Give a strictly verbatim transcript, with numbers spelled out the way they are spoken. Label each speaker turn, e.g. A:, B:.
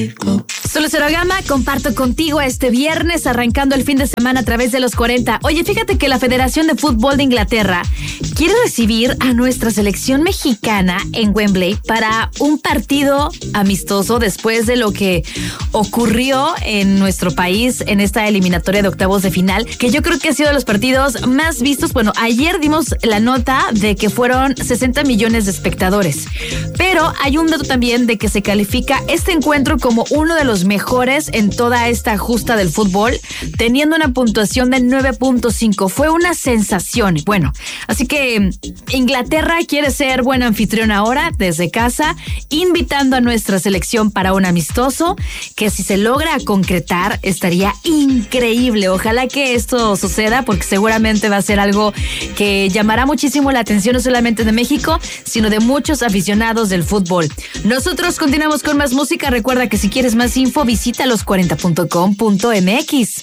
A: Solo Cero Gama, comparto contigo este viernes arrancando el fin de semana a través de los cuarenta. Oye, fíjate que la Federación de Fútbol de Inglaterra quiere recibir a nuestra selección mexicana en Wembley para un partido amistoso después de lo que ocurrió en nuestro país en esta eliminatoria de octavos de final, que yo creo que ha sido de los partidos más vistos. Bueno, ayer dimos la nota de que fueron sesenta millones de espectadores, pero hay un dato también de que se califica este encuentro como uno de los mejores en toda esta justa del fútbol, teniendo una puntuación de nueve punto cinco. Fue una sensación. Bueno, así que Inglaterra quiere ser buen anfitrión ahora desde casa, invitando a nuestra selección para un amistoso que, si se logra concretar, estaría increíble. Ojalá que esto suceda, porque seguramente va a ser algo que llamará muchísimo la atención, no solamente de México, sino de muchos aficionados del fútbol. Nosotros continuamos con más música. Recuerda que si quieres más info, visita los cuarenta punto com punto m x.